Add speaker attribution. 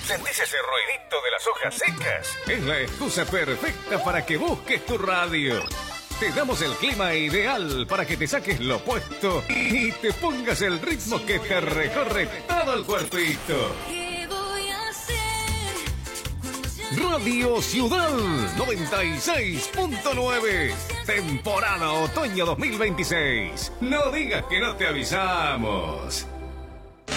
Speaker 1: ¿Sentís ese ruidito de las hojas secas?
Speaker 2: Es la excusa perfecta para que busques tu radio. Te damos el clima ideal para que te saques lo puesto y te pongas el ritmo que te recorre todo el cuerpito. Radio Ciudad 96.9. Temporada Otoño 2026. No digas que no te avisamos.